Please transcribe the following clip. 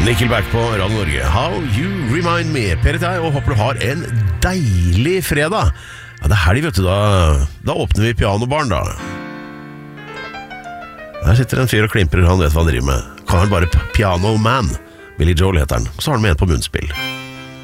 Nickelback på Radio Norge. How you remind me. Per til deg, og håper du har en deilig fredag. Ja, det er helg, vet du. Da åpner vi pianobaren, da. Der sitter en fyr og klimper, han vet hva han driver med. Kan han bare Piano Man. Billy Joel heter han. Så har han med en på munnspill.